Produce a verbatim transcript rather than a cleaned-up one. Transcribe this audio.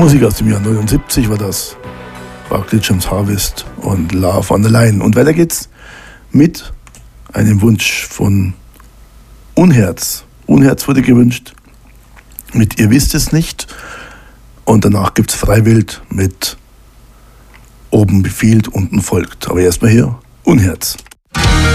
Musik aus dem Jahr neunundsiebzig war das. Barclay James Harvest und Love on the Line. Und weiter geht's mit einem Wunsch von Unherz. Unherz wurde gewünscht mit Ihr wisst es nicht. Und danach gibt's Freiwild mit Oben befiehlt, unten folgt. Aber erstmal hier Unherz.